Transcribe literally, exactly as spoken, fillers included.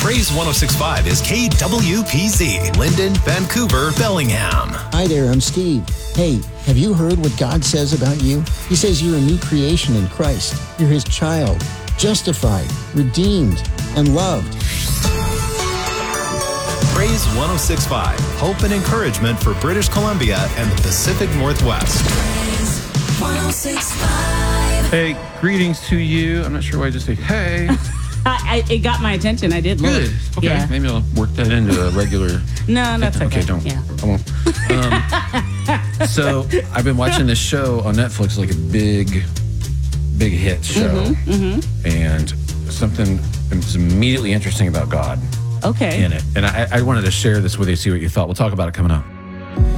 Praise one oh six point five is K W P Z, Linden, Vancouver, Bellingham. Hi there, I'm Steve. Hey, have you heard what God says about you? He says you're a new creation in Christ. You're His child, justified, redeemed, and loved. Praise one oh six point five, hope and encouragement for British Columbia and the Pacific Northwest. Praise one oh six point five. Hey, greetings to you. I'm not sure why I just say hey. I, I, it got my attention. I did look. Good. Okay, Yeah. maybe I'll work that into a regular. No, that's okay. Okay, don't. Yeah. I won't. Um, so I've been watching this show on Netflix, like a big, big hit show, Mm-hmm, mm-hmm. and something is immediately interesting about God Okay. in it. And I, I wanted to share this with you, see what you thought. We'll talk about it coming up.